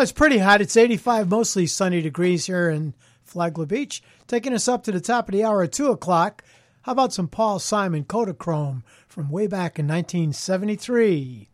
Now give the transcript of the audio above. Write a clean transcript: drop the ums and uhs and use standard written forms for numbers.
it's pretty hot. It's 85, mostly sunny degrees here in Flagler Beach. Taking us up to the top of the hour at 2 o'clock. How about some Paul Simon, Kodachrome, from way back in 1973?